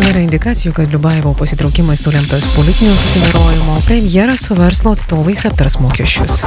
nėra indikacijų, kad Liubajevo pasitraukimas nulemtas politinio susidorojimo, premjeras su verslo atstovais aptars mokesčius.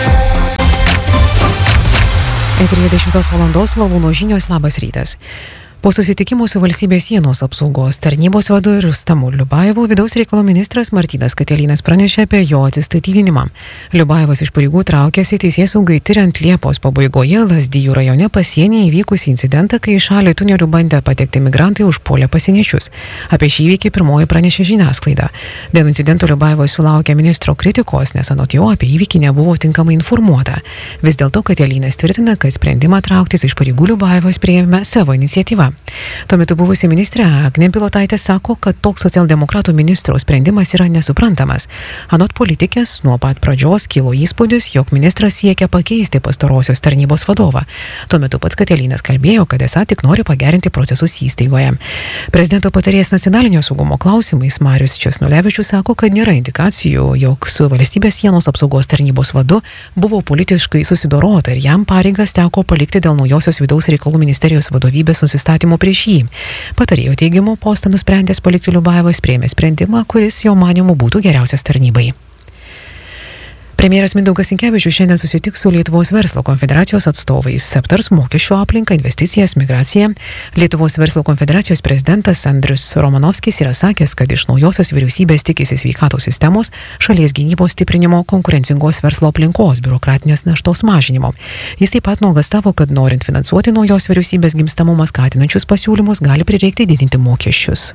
Eteryje 10 valandos Lalūno žinios, labas rytas. Po susitikimo su valstybės sienos apsaugos tarnybos vadu Rustamu Liubajevu vidaus reikalų ministras Martynas Katilinas pranešė apie jo atsistatydinimą. Liubajevas iš pareigų traukėsi teisėsaugai tiriant Liepos pabaigoje Lazdijų rajone pasienyje įvykusį incidentą, kai į šalį tuneliu bandė patekti migrantai užpuolė pasieniečius. Apie šį įvykį pirmoji pranešė žiniasklaida. Dėl incidento Liubajevas sulaukė ministro kritikos, nes anot jo apie įvykį nebuvo tinkamai informuota. Vis dėlto Katilinas tvirtina, kad sprendimą trauktis iš pareigų Liubajevas priėmė savo iniciatyvą. Tuo metu buvusi ministrė Agnė Bilotaitė sako, kad toks socialdemokratų ministro sprendimas yra nesuprantamas. Anot politikės, nuo pat pradžios kilo įspūdis, jog ministras siekia pakeisti pastarosios tarnybos vadovą. Tuo metu pats Katilinas kalbėjo, kad esą tik nori pagerinti procesus įstaigoje. Prezidento patarėjas nacionalinio saugumo klausimais Marius Česnulevičius sako, kad nėra indikacijų, jog su valstybės sienos apsaugos tarnybos vadu buvo politiškai susidorota ir jam pareigas teko palikti dėl naujosios vidaus reikalų ministerijos vadovybės nusistatymų prieš jį. Patarėjo teigimu, postą nusprendęs palikti Liubajevas priėmė sprendimą, kuris jo manymu būtų geriausias tarnybai. Premjeras Mindaugas Sinkevičius šiandien susitiks su Lietuvos verslo konfederacijos atstovais, aptars mokesčių aplinką, investicijas, migraciją. Lietuvos verslo konfederacijos prezidentas Andrius Romanovskis yra sakęs, kad iš naujosios vyriausybės tikisi sveikatos sistemos, šalies gynybos stiprinimo, konkurencingos verslo aplinkos, biurokratinės naštos mažinimo. Jis taip pat nuogąstavo, kad norint finansuoti naujos vyriausybės gimstamumą skatinančius pasiūlymus, gali prireikti didinti mokesčius.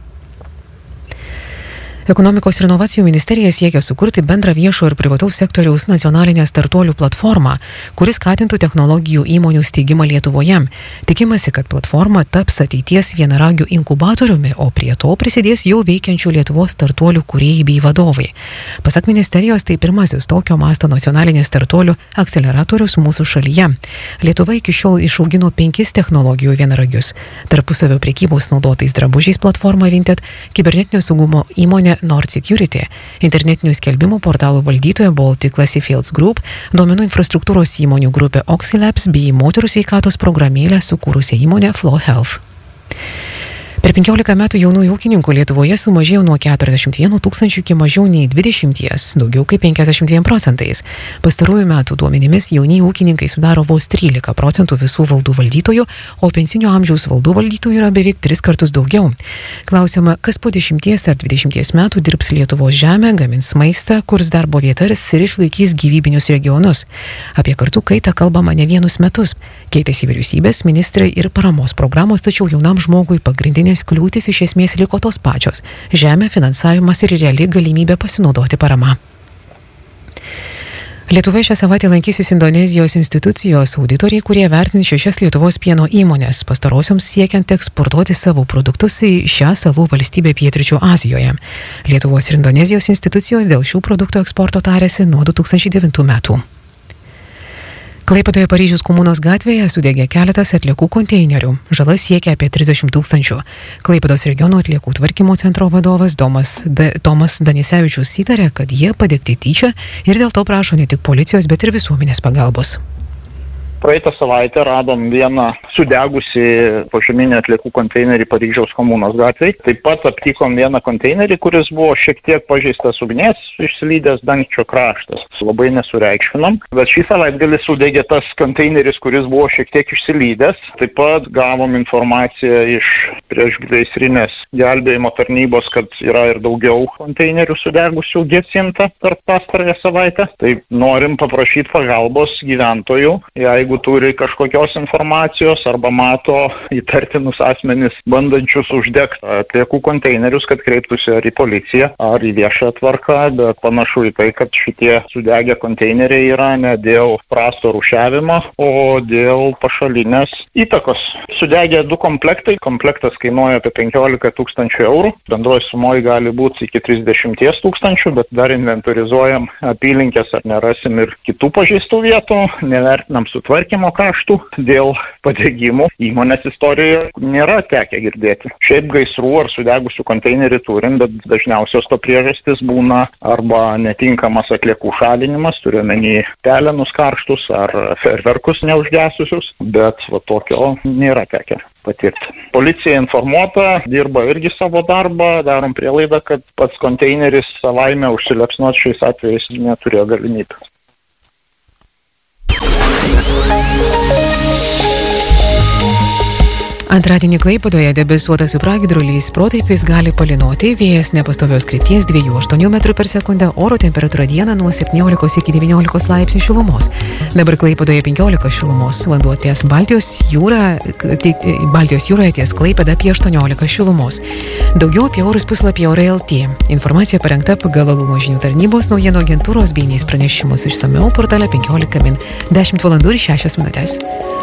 Ekonomikos ir inovacijų ministerija siekia sukurti bendrą viešo ir privataus sektoriaus nacionalinę startuolių platformą, kuris skatintų technologijų įmonių steigimą Lietuvoje. Tikimasi, kad platforma taps ateities vienaragių inkubatoriumi, o prie to prisidės jau veikiančių Lietuvos startuolių kūrėjai bei vadovai. Pasak ministerijos, tai pirmasis tokio masto nacionalinės startuolių akceleratorius mūsų šalyje. Lietuva iki šiol išaugino 5 technologijų vienaragius. Tarpusavio prekybos naudotais drabužiais platforma Vinted, kibernetinio saugumo įmonė Nord Security, internetinių skelbimų portalų valdytoja Baltic Classifieds Group, duomenų infrastruktūros įmonių grupė Oxylabs bei moterų sveikatos programėlę sukūrusią įmonę Flow Health. Per 15 metų jaunųjų ūkininkų Lietuvoje sumažėjo nuo 41 tūkstančių iki mažiau nei 20, daugiau kaip 52%. Pastarųjų metų duomenimis jauni ūkininkai sudaro vos 13% visų valdų valdytojų, o pensinio amžiaus valdų valdytojų yra beveik 3 kartus daugiau. Klausiama, kas po 10 ar 20 metų dirbs Lietuvos žemę, gamins maistą, kurs darbo vietas ir išlaikys gyvybinius regionus. Apie kartų kaitą kalbama ne vienus metus. Keitėsi vyriausybės, ministrai ir paramos programos, tačiau jaunam žmogui pagrindinės kliūtis iš esmės liko tos pačios – žemė, finansavimas ir reali galimybė pasinaudoti parama. Lietuvoje šią savaitę lankysis Indonezijos institucijos auditoriai, kurie vertins 6 Lietuvos pieno įmonės, pastarosioms siekiant eksportuoti savo produktus į šią salų valstybę pietryčių Azijoje. Lietuvos ir Indonezijos institucijos dėl šių produktų eksporto tarėsi nuo 2009 metų. Klaipėdoje Paryžiaus komunos gatvėje sudegė keletas atliekų konteinerių. Žala siekia apie 30 000. Klaipėdos regiono atliekų tvarkymo centro vadovas Tomas Danisevičius įtarė, kad jie padegti tyčia ir dėl to prašo ne tik policijos, bet ir visuomenės pagalbos. Praeitą savaitę radom vieną sudegusi požeminį atliekų konteinerį Paryžiaus komunos gatvėje. Taip pat aptikom vieną konteinerį, kuris buvo šiek tiek pažeistas ugnies, išsilydęs dangčio kraštas. Labai nesureikšminom. Bet šį savaitgalį sudegė tas konteineris, kuris buvo šiek tiek išsilydęs. Taip pat gavom informaciją iš priešgaisrinės gelbėjimo tarnybos, kad yra ir daugiau konteinerių sudegusių gesinta per pastarąją savaitę. Tai norim paprašyti pagalbos gyventojų, jeigu turi kažkokios informacijos arba mato įtartinus asmenis bandančius uždegti atliekų konteinerius, kad kreiptųsi ar į policiją, ar į viešą tvarką, bet panašu į tai, kad šitie sudegę konteineriai yra ne dėl prasto rūšiavimo, o dėl pašalinės įtakos. Sudegė 2 komplektai. Komplektas kainuoja apie 15 000 eurų. Bendroji sumoji gali būti iki 30 000, bet dar inventorizuojam apylinkės, ar nerasim ir kitų pažeistų vietų, nevertinam sutvarkymą tvarkymo kaštų dėl padegimų įmonės istorijoje nėra tekę girdėti. Šiaip gaisrų ar sudegusių konteinerį turim, bet dažniausios to priežastis būna arba netinkamas atliekų šalinimas, turiuomenį pelenus karštus ar fejerverkus neužgesusius, bet tokio nėra tekę patirti. Policija informuota, dirba irgi savo darbą, darom prielaidą, kad pats konteineris savaime užsiliepsnuoti šiais atvejais neturėjo galimybę. Antradienį Klaipėdoje debesuota su pragiedruliais, protarpiais gali palynoti, vėjas nepastovios krypties 2–8 m/s, oro temperatūra dieną nuo 17 iki 19 laipsnių šilumos. Dabar Klaipėdoje 15 šilumos, vanduo ties Baltijos jūroje ties Klaipėda apie 18 šilumos. Daugiau apie orus puslapyje Orai.lt. Informacija parengta pagal Alumo žinių tarnybos naujienų agentūros bei pranešimų išsamiau portale 15 min. 10 val. ir 6 minutės.